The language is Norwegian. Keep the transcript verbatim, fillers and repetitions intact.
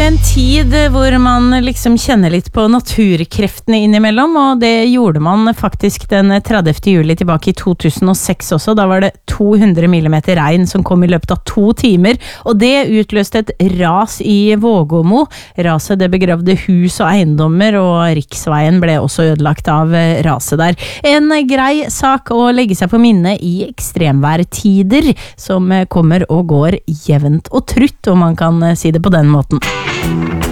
en tid hvor man liksom kjenner litt på naturkreftene innimellom, og det gjorde man faktisk den tredivte juli tilbake i to tusen og seks også. Da var det to hundre millimeter regn som kom i løpet av to timer, og det utløste et ras i Vågåmo. Raset det begravde hus og eiendommer, og riksveien ble også ødelagt av raset der. En grei sak å legge seg på minne i ekstremværtider, som kommer og går jevnt og trutt, om man kan si det på den måten.